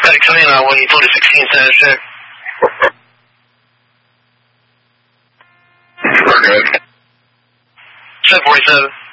come in when you pulled a 16 center check. We're good. 747.